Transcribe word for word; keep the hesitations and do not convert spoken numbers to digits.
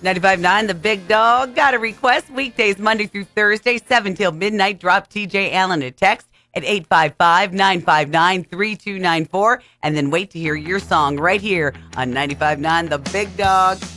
ninety-five point nine The Big Dog. Got a request weekdays Monday through Thursday, seven till midnight. Drop T J Allen a text at eight five five, nine five nine, three two nine four and then wait to hear your song right here on ninety-five point nine The Big Dog.